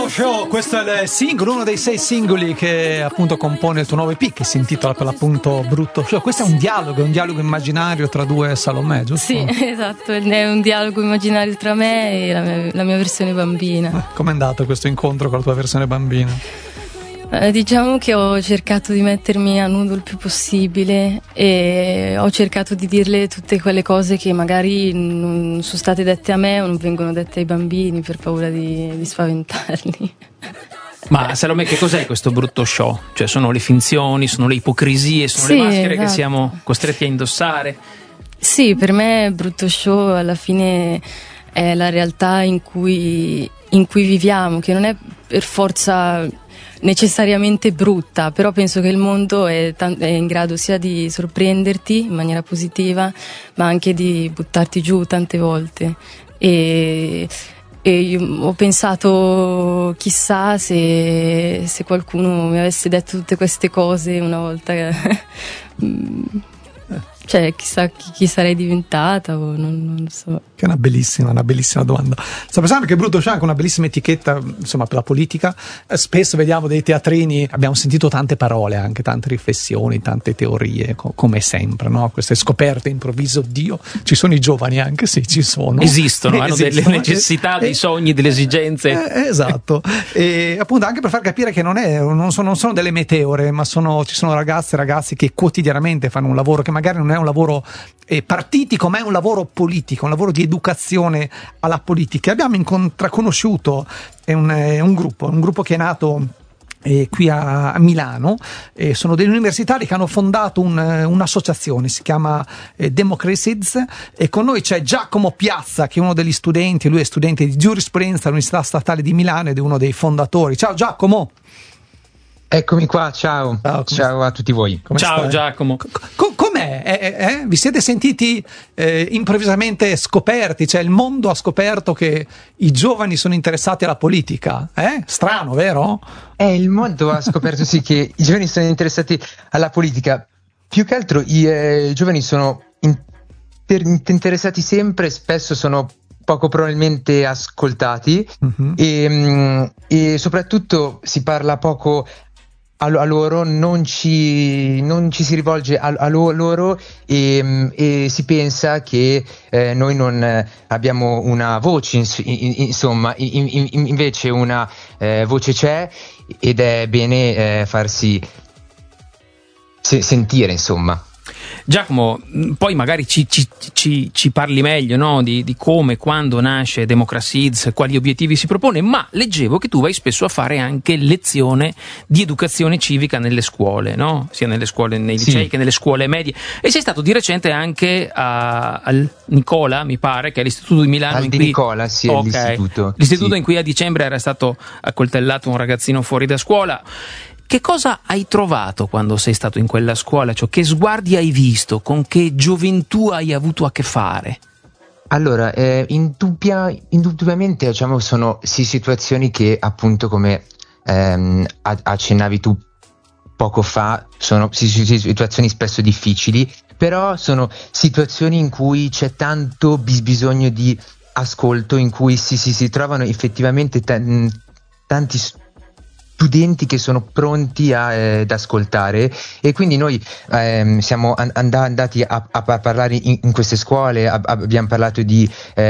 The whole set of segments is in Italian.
Show, questo è il singolo, uno dei 6 singoli che appunto compone il tuo nuovo EP, che si intitola per l'appunto Brutto Show. Questo è un dialogo immaginario tra due Salomè, giusto? Sì, esatto, è un dialogo immaginario tra me e la mia versione bambina. Com'è andato questo incontro con la tua versione bambina? Diciamo che ho cercato di mettermi a nudo il più possibile e ho cercato di dirle tutte quelle cose che magari non sono state dette a me o non vengono dette ai bambini per paura di spaventarli. Ma Salomè, che cos'è questo brutto show? Cioè sono le finzioni, sono le ipocrisie, sono le maschere che siamo costretti a indossare? Sì, per me brutto show alla fine è la realtà in cui viviamo, che non è per forza necessariamente brutta, però penso che il mondo è in grado sia di sorprenderti in maniera positiva, ma anche di buttarti giù tante volte. E io ho pensato, chissà se qualcuno mi avesse detto tutte queste cose una volta, cioè chissà chi sarei diventata o non so. Che è una bellissima domanda. Sto pensando che Brutto Show è anche una bellissima etichetta, insomma, per la politica. Spesso vediamo dei teatrini, abbiamo sentito tante parole, anche tante riflessioni, tante teorie, come sempre, no? Queste scoperte improvvise, oddio, ci sono i giovani anche, sì, ci sono. Esistono, hanno delle necessità, dei sogni, delle esigenze. Esatto. E appunto anche per far capire che non sono delle meteore, ma ci sono ragazze e ragazzi che quotidianamente fanno un lavoro che magari non è un lavoro partitico, ma è un lavoro politico, un lavoro di educazione alla politica. Abbiamo conosciuto un gruppo che è nato qui a Milano, sono degli universitari che hanno fondato un'associazione, si chiama Democracies, e con noi c'è Giacomo Piazza, che è uno degli studenti, lui è studente di giurisprudenza all'Università Statale di Milano ed è uno dei fondatori. Ciao Giacomo! Eccomi qua, ciao a tutti voi. Ciao stai? Giacomo. Com'è? Vi siete sentiti improvvisamente scoperti? Cioè il mondo ha scoperto che i giovani sono interessati alla politica? Strano, vero? Il mondo ha scoperto sì che i giovani sono interessati alla politica. Più che altro i giovani sono interessati sempre, spesso sono poco probabilmente ascoltati, e soprattutto si parla poco a loro, non ci si rivolge a loro, e si pensa che noi non abbiamo una voce, insomma, invece una voce c'è, ed è bene farsi sentire, insomma. Giacomo, poi magari ci parli meglio, no? di come, quando nasce Democracies, quali obiettivi si propone, ma leggevo che tu vai spesso a fare anche lezione di educazione civica nelle scuole, no? Sia nelle scuole, nei licei che nelle scuole medie, e sei stato di recente anche al Nicola, mi pare, che è l'Istituto di Milano. Nicola, sì, è l'istituto in cui a dicembre era stato accoltellato un ragazzino fuori da scuola. Che cosa hai trovato quando sei stato in quella scuola? Cioè, che sguardi hai visto? Con che gioventù hai avuto a che fare? Allora, indubbiamente, diciamo, sono situazioni che, appunto, come accennavi tu poco fa, sono situazioni spesso difficili, però sono situazioni in cui c'è tanto bisogno di ascolto, in cui si trovano effettivamente tanti studenti che sono pronti ad ascoltare, e quindi noi siamo andati a parlare in queste scuole, abbiamo parlato di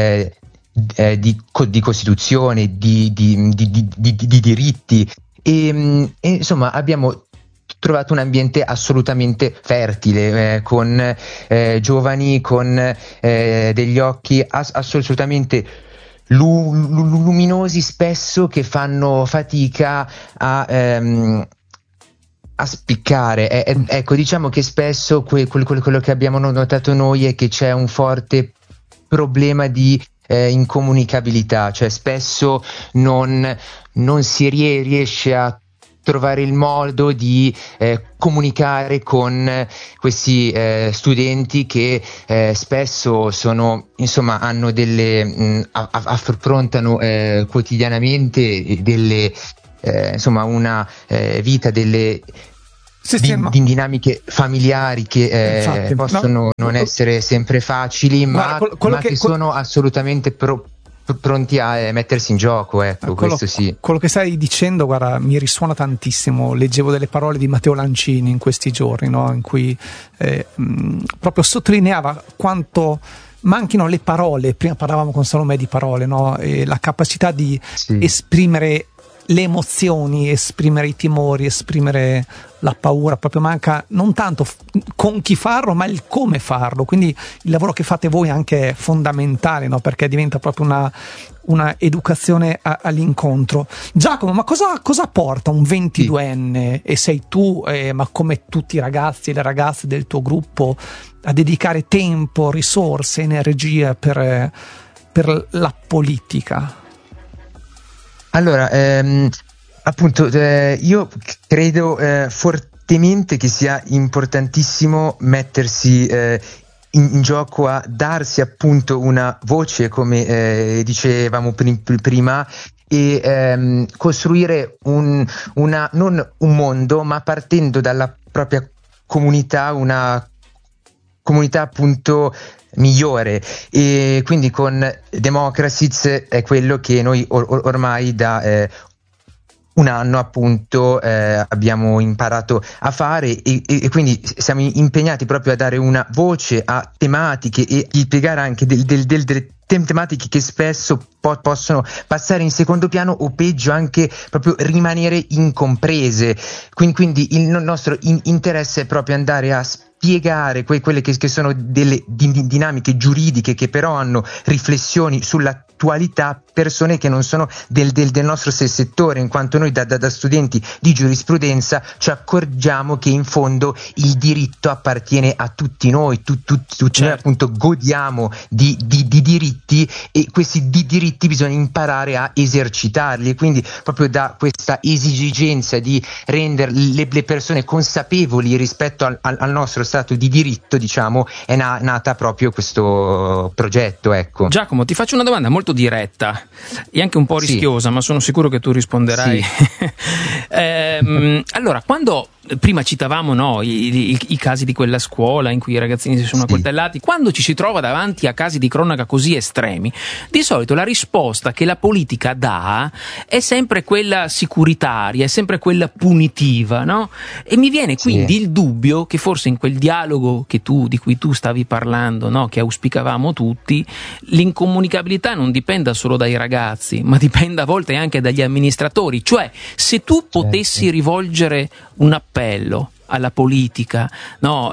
Costituzione, di diritti, e insomma abbiamo trovato un ambiente assolutamente fertile, con giovani con degli occhi assolutamente luminosi, spesso, che fanno fatica a spiccare. Ecco, diciamo che spesso quello che abbiamo notato noi è che c'è un forte problema di incomunicabilità, cioè spesso non si riesce a trovare il modo di comunicare con questi studenti che spesso sono, insomma, hanno affrontano quotidianamente delle insomma una vita, delle di dinamiche familiari che possono non essere sempre facili, ma che sono assolutamente pronti a mettersi in gioco, ecco, questo sì. Quello che stai dicendo, guarda, mi risuona tantissimo. Leggevo delle parole di Matteo Lancini in questi giorni, no? In cui proprio sottolineava quanto manchino le parole. Prima parlavamo con Salomè di parole, no? E la capacità di esprimere le emozioni, esprimere i timori, esprimere la paura, proprio manca non tanto con chi farlo, ma il come farlo. Quindi il lavoro che fate voi anche è fondamentale, no? Perché diventa proprio una educazione all'incontro. Giacomo, ma cosa porta un 22enne, e sei tu, ma come tutti i ragazzi e le ragazze del tuo gruppo, a dedicare tempo, risorse, energia per la politica? Allora, appunto, io credo fortemente che sia importantissimo mettersi in gioco, a darsi appunto una voce, come dicevamo prima, e costruire non un mondo, ma partendo dalla propria comunità, una comunità appunto migliore. E quindi con Democracies è quello che noi ormai da un anno appunto abbiamo imparato a fare, e quindi siamo impegnati proprio a dare una voce a tematiche e di spiegare anche delle tematiche che spesso possono passare in secondo piano, o peggio anche proprio rimanere incomprese. Quindi il nostro interesse è proprio andare a spiegare quelle che sono delle dinamiche giuridiche, che però hanno riflessioni sull'attualità, persone che non sono del nostro settore, in quanto noi da studenti di giurisprudenza ci accorgiamo che in fondo il diritto appartiene a tutti noi, tutti noi appunto godiamo di diritti, e questi diritti bisogna imparare a esercitarli, e quindi proprio da questa esigenza di rendere le persone consapevoli rispetto al nostro stato di diritto, diciamo, è nata proprio questo progetto, ecco. Giacomo, ti faccio una domanda molto diretta e anche un po' rischiosa, ma sono sicuro che tu risponderai. Allora, quando prima citavamo, no, i casi di quella scuola in cui i ragazzini si sono accoltellati, quando ci si trova davanti a casi di cronaca così estremi, di solito la risposta che la politica dà è sempre quella sicuritaria, è sempre quella punitiva, no? E mi viene quindi il dubbio che forse in quel dialogo di cui tu stavi parlando, no, che auspicavamo tutti, l'incomunicabilità non dipenda solo dai ragazzi, ma dipenda a volte anche dagli amministratori. Cioè, se tu potessi rivolgere un appello alla politica, no?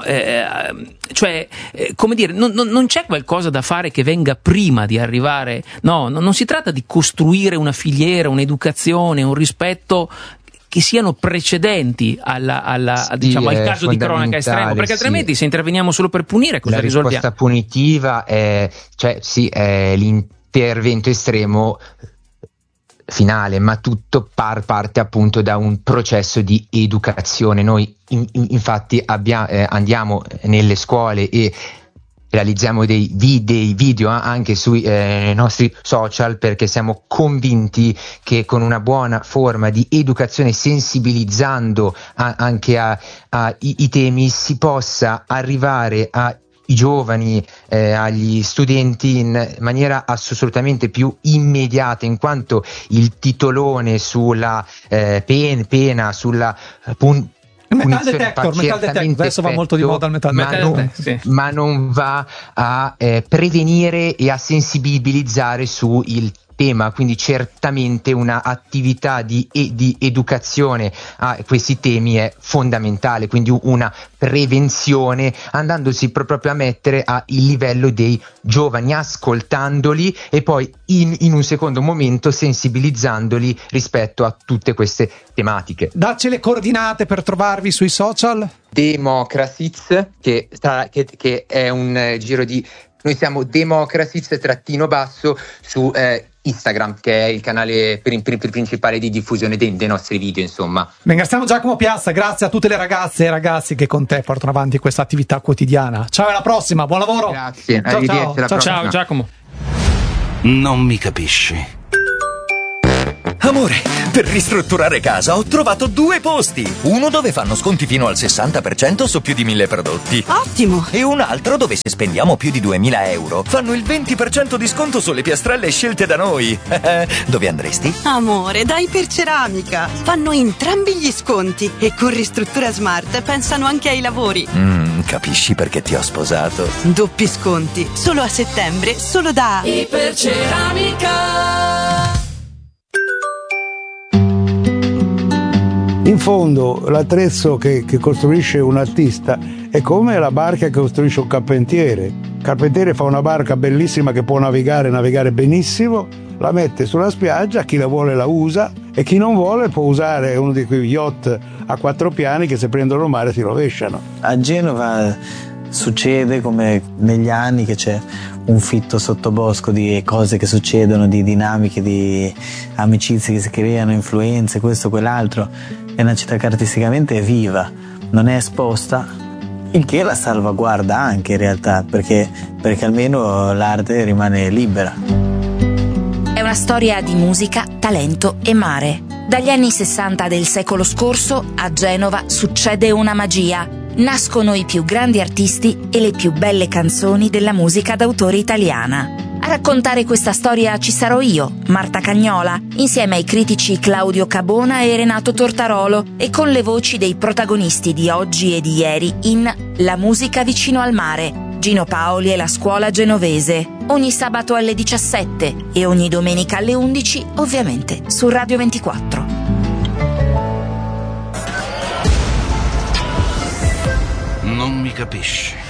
Come dire, non c'è qualcosa da fare che venga prima di arrivare, no? Non si tratta di costruire una filiera, un'educazione, un rispetto che siano precedenti diciamo, al caso di cronaca estremo, perché altrimenti se interveniamo solo per punire, cosa risolviamo? La risposta punitiva è l'intervento estremo finale, ma tutto parte appunto da un processo di educazione. Noi infatti andiamo nelle scuole e realizziamo dei video anche sui nostri social, perché siamo convinti che con una buona forma di educazione, sensibilizzando anche ai temi, si possa arrivare ai giovani, agli studenti in maniera assolutamente più immediata, in quanto il titolone sulla pena, sulla Metal detector adesso va molto di moda il metal detector, ma non va a prevenire e a sensibilizzare su il tema. Quindi certamente una attività di educazione a questi temi è fondamentale, quindi una prevenzione, andandosi proprio a mettere a il livello dei giovani, ascoltandoli e poi in un secondo momento sensibilizzandoli rispetto a tutte queste tematiche. Dacci le coordinate per trovarvi sui social. Democracies, che è un giro di... Noi siamo Democracies_basso su Instagram, che è il canale principale di diffusione dei nostri video, insomma. Ringraziamo Giacomo Piazza, grazie a tutte le ragazze e ragazzi che con te portano avanti questa attività quotidiana. Ciao, alla prossima, buon lavoro. Grazie, arrivederci. Ciao Giacomo. Non mi capisci. Amore, per ristrutturare casa ho trovato 2 posti. Uno dove fanno sconti fino al 60% su più di 1000 prodotti. Ottimo! E un altro dove se spendiamo più di 2000 euro fanno il 20% di sconto sulle piastrelle scelte da noi. Dove andresti? Amore, da Iperceramica. Fanno entrambi gli sconti e con Ristruttura Smart pensano anche ai lavori. Capisci perché ti ho sposato? Doppi sconti, solo a settembre, solo da Iperceramica. In fondo l'attrezzo che costruisce un artista è come la barca che costruisce un carpentiere. Il carpentiere fa una barca bellissima che può navigare benissimo, la mette sulla spiaggia, chi la vuole la usa e chi non vuole può usare uno di quei yacht a 4 piani che se prendono mare si rovesciano. A Genova succede come negli anni che c'è un fitto sottobosco di cose che succedono, di dinamiche, di amicizie che si creano, influenze, questo, quell'altro. È una città che artisticamente è viva, non è esposta, il che la salvaguarda anche in realtà, perché almeno l'arte rimane libera. È una storia di musica, talento e mare. Dagli anni 60 del secolo scorso a Genova succede una magia. Nascono i più grandi artisti e le più belle canzoni della musica d'autore italiana. A raccontare questa storia ci sarò io, Marta Cagnola, insieme ai critici Claudio Cabona e Renato Tortarolo e con le voci dei protagonisti di oggi e di ieri in La musica vicino al mare, Gino Paoli e la scuola genovese, ogni sabato alle 17 e ogni domenica alle 11, ovviamente su Radio 24. Non mi capisci.